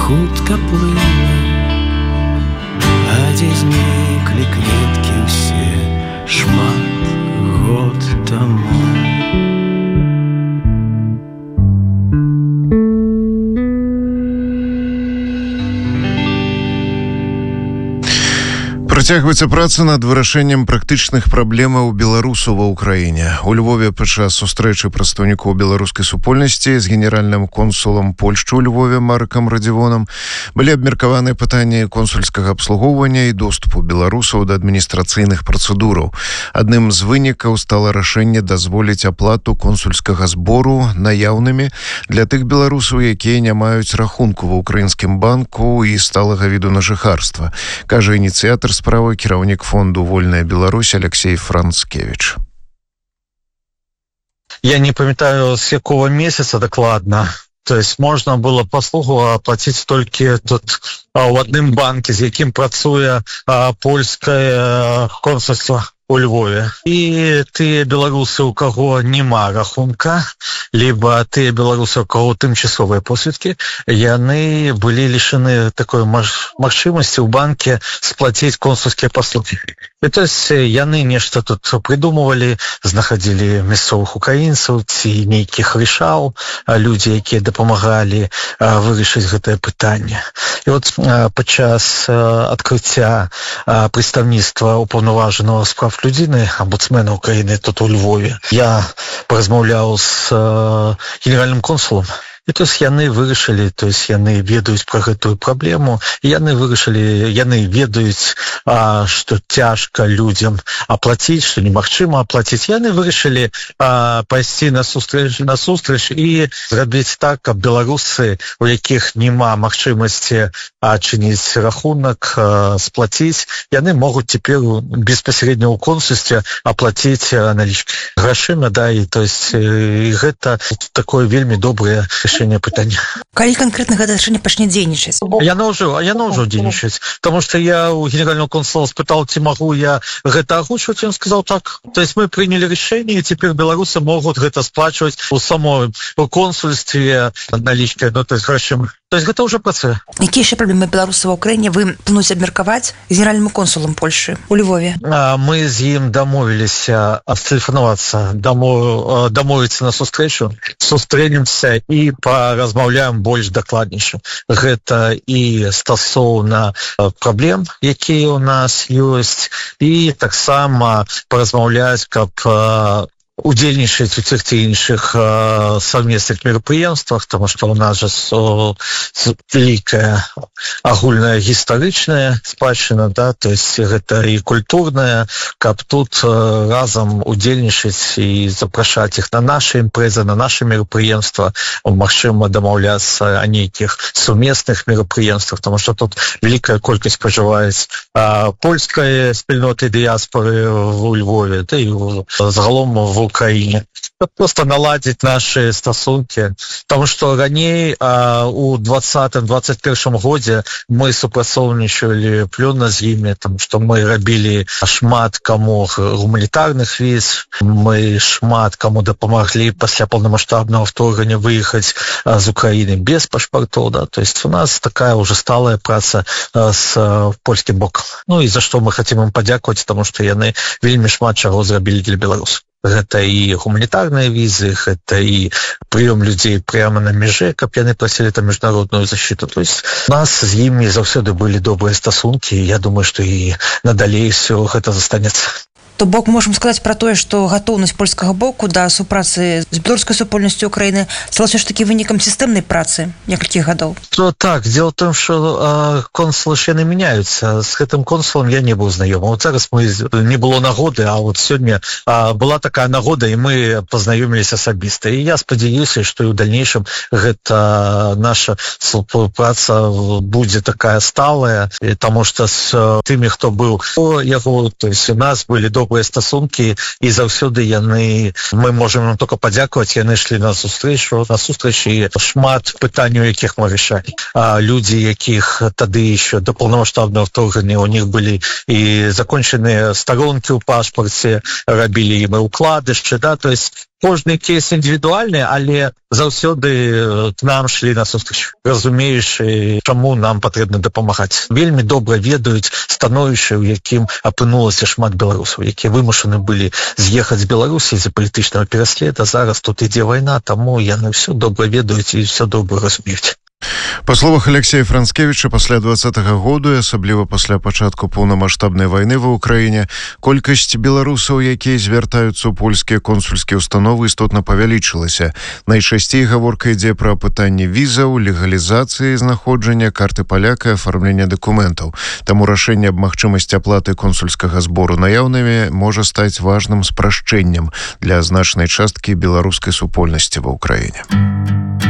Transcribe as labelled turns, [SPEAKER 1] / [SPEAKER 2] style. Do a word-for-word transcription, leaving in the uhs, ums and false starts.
[SPEAKER 1] хутка плыне, а дзе зніклі кветкі ўсе шмат год таму.
[SPEAKER 2] Працягваецца праца над вырашэннем практычных праблемаў беларусаў ва ўкраіне. У Львове падчас сустрэчы прадстаўнікоў беларускай супольнасці з генеральным консулам Польшчы ў Львове Маркам Радзівонам былі абмеркаваныя пытанні консульскага абслугоўвання і доступу беларусаў да адміністрацыйных працэдураў. Адным з вынікаў стала рашэнне дазволіць аплату консульскага збору наяўнымі для тых беларусаў, якія не маюць рахунку ва ўкраінскім банку і сталага віду на жыхарства, кажа ініцыятар справы кіраўнік фонду «Вольная Беларусь» Алексей Францкевич.
[SPEAKER 3] Я не памятаю, с якого месяца докладно. То есть можно было послугу оплатить только тут а, в одном банке, з яким працуе а, польское консульство у Львове. І тыя беларусы, у каго нема рахунка, либо тыя беларусы, у каго тымчасовыя посведкі, яны былі лишены такой магчымасці ў банке сплаціць консульскія паслугі. І то есть яны нешта тут придумывали, знаходили мясцовых украінцаў ці нейкіх рішаў, людзі, якія дапамагалі вырашыць гэтае пытанне. І от падчас адкрыцця прадстаўніцтва ўпаўнаважанага справ людзіны, омбудсмена Украины тут у Львове, я поразмаўляў с генеральным консулом. І то есть яны вырашылі, то есть яны ведаюць пра гэтую праблему, і яны вырашылі, яны ведаюць, а, што цяжка людзям аплаціць, што немагчыма аплаціць. Яны вырашылі а, пайсці на сустрэч, на сустрэч і зрабіць так, каб беларусы, у якіх няма магчымасці адчыніць рахунак, а, сплаціць, яны могуць цяпер безпасярэдна ў консульстве аплаціць налічкі грашыма, да, і то есть і гэта такое вельмі добрае пытання.
[SPEAKER 4] Калі конкретно гэта рашэнне пачне дзейнічаць?
[SPEAKER 3] Яно ўжо, яно ўжо дзейнічаць, потому что я у генерального консула спытаў, ці магу я гэта агучваць, ён сказаў так. То есть мы приняли решение, и теперь беларусы могут гэта сплачивать у самой у консульстве наличкой, ну, то есть грашыма. То есть гэта ўжо працуе.
[SPEAKER 4] Якія яшчэ праблемы беларусаў ва ўкраіне вы плануеце абмеркаваць з генеральным консулам Польшчы у Львове?
[SPEAKER 3] Мы з ім дамовіліся адтэлефанавацца, дамовіцца на сустрэчу, сустрэнемся і паразмаўляем больш дакладнейша. Гэта і стасоўна праблем, якія ў нас ёсць, і таксама паразмаўляць, каб удзельнічаць у тых ці іншых э, совместных мерапрыемствах, тому што ў нас жа со, со, вялікая агульная гістарычная спадчына, да, то есть гэта і культурная, каб тут э, разам удзельнічаць і запрашаць іх на нашы імпрэзы, на нашы мерапрыемства, магчыма дамаўляцца о нейкіх сумесных мерапрыемствах, тому што тут вялікая колькасць пражываюць э, польскай спільноты дыяспоры у Львове, да, і загалом в Украине. Просто наладить наши стосунки. Потому что ранее а, у двадцатым двадцать первым году мы супрацоўнічалі плённа з імі, потому что мы рабілі шмат каму гуманітарных віз, мы шмат каму дапамаглі пасля полномасштабного вторгнення выехаць а, з Украины без пашпартоў. Да? То есть у нас такая уже сталая праца а, с а, польским боком. Ну и за что мы хотим им подяковать, потому что яны вельмі шмат чаго зрабілі для беларусаў. Гэта і гуманітарныя візы, гэта і прыём людзей прямо на мяжы, каб яны прасілі там міжнародную защиту. То есть у нас з імі заўсёды былі добрыя стасункі, і я думаю, што і надалей все гэта застанецца.
[SPEAKER 4] То бок можам сказаць пра тое, што гатоўнасць польскага боку да супрацы з беларускай супольнасцю Украіны стала ўсё ж такі вынікам сістэмнай працы некалькіх гадоў.
[SPEAKER 3] То так, дело в том, что консулы ж яны мяняюцца. З гэтым консулам я не быў знаёмы. Вот зараз мы не было нагоды, а вот сёння была такая нагода, і мы пазнаёміліся асабіста. І я спадзяюся, што і ў дальнейшым гэта наша супраца будзе такая сталая, таму што з тымі, хто быў у яго, то есть у нас былі добрыя стасункі, і заўсёды яны, мы можем им только падзякаваць, яны ішлі на сустрэчу, на сустрэч, і шмат пытанняў, якіх мы рашалі. А людзі, якіх тады еще до полномасштабного вторгнення у них былі і законченыя старонкі ў пашпарце, рабілі ім і укладышчы, да, то есть кожны кейс індывідуальны, але заўсёды к нам шлі насустрач, разумеючы, чаму нам патрэбна дапамагаць. Вельмі добра ведаюць становішча, у якім апынулася шмат беларусаў, якія вымушаны былі з'ехаць з Беларусі з-за палітычнага пераследа. Зараз тут ідзе вайна, таму яны ўсё добра ведаюць і ўсё добра разумеюць.
[SPEAKER 2] Па словах Алексея Францкевіча, пасля двадцатага году, асабліва пасля пачатку поўнамаштабнай вайны ва ўкраіне, колькасць беларусаў, якія звяртаюцца ў польскія консульскія установы, істотна павялічылася. Найчасцей гаворка ідзе пра пытанне візаў, легалізацыі знаходжання, карты паляка, афармлення дакументаў. Таму рашэнне аб магчымасці аплаты консульскага збору наяўнымі можа стаць важным спрашчэннем для значнай часткі беларускай супольнасці ва ўкраіне.